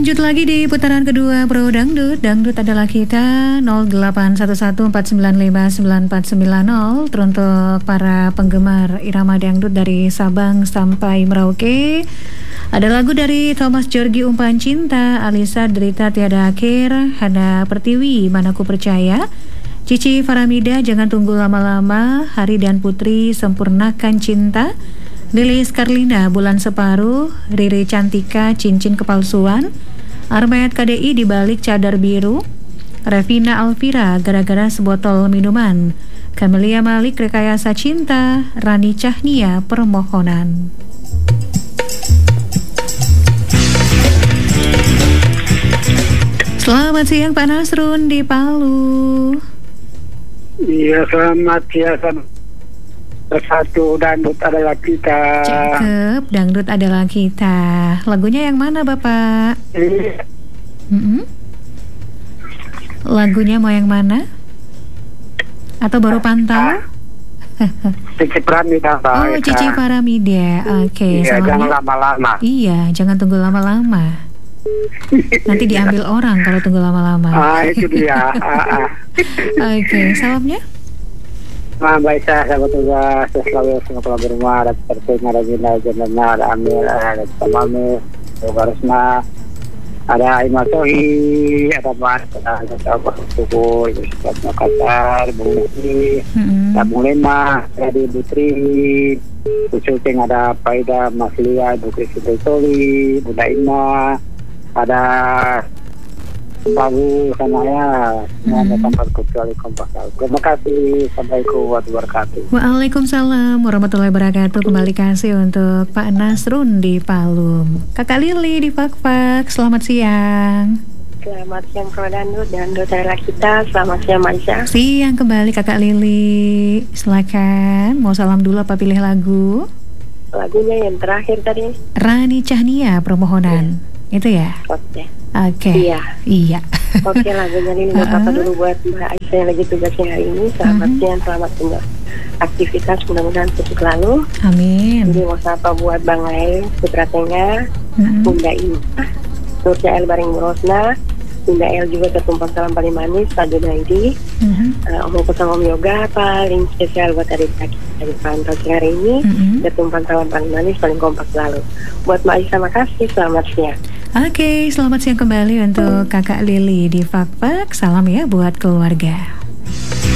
Lanjut lagi di putaran kedua Pro Dangdut. Dangdut adalah kita 0811495940 teruntuk para penggemar irama dangdut dari Sabang sampai Merauke. Ada lagu dari Thomas Georgi Umpan Cinta, Alisa Derita Tiada Akhir, Hana Pertiwi Mana Ku Percaya, Cici Faramida Jangan Tunggu Lama-Lama, Hari dan Putri Sempurnakan Cinta, Lilis Karlina Bulan Separuh, Riri Cantika Cincin Kepalsuan, Armet KDI Di Balik Cadar Biru, Revina Alvira Gara-Gara Sebotol Minuman, Camelia Malik Rekayasa Cinta, Rani Cahnia Permohonan. Selamat siang Pak Nasrun di Palu. Iya, selamat siang. Bersatu dangdut adalah kita. Cakep, dangdut adalah kita. Lagunya yang mana Bapak? Lagunya mau yang mana? Atau baru pantau? Cici Faramida. Oh, Cici Faramida. Oke, iya, soalnya jangan lama-lama. Iya, jangan tunggu lama-lama. Nanti diambil orang kalau tunggu lama-lama. Itu dia. Oke, salamnya? Baik, sahabat tugas, selalu semoga berumah, ada pertanyaan, ada Gina, Jendana, ada Amir, ada Tamami, ada Resna, ada Imal Sohi, ada Mas, ada Sahabat Tukur, ada Makassar, Bung Nisi, ada Bung Lema, ada Ibu Tri, Kusuting, ada Paida, Mas Lia, Ibu Kristi Betoli, Bunda Ina, ada Bagus sama ya, semuanya tanpa kecuali kompak. Terima kasih, assalamualaikum warahmatullahi wabarakatuh. Waalaikumsalam warahmatullahi wabarakatuh. Kembali kasih untuk Pak Nasrun di Palu. Kakak Lili di Fakfak, selamat siang. Selamat siang Pro Dangdut, Dangdut adalah kita. Selamat siang Maisha. Siang kembali Kakak Lili. Silakan, mau salam dulu apa pilih lagu? Lagunya yang terakhir tadi, Rani Cahnia Permohonan. Itu ya? Oke. Iya. Oke, lagunya ini buat apa dulu buat Mbak Aisyah yang lagi tugasnya hari ini. Selamat siang, selamat tinggal aktivitas, mudah-mudahan sukses selalu. Amin. Jadi mau sapa buat Bang Lail, Putra Tengah, Bunda Ina, Nur Jael Baring Rosna, Bunda El juga tertumpang salam paling manis, Pak Junaidi, Om Kusang Om Yoga, paling spesial buat adik kita di pantau hari ini, tertumpang salam paling manis, paling kompak selalu. Buat Mbak Aisyah, makasih, selamat siang. Oke, selamat siang kembali untuk Kakak Lili di Fakfak. Salam ya buat keluarga.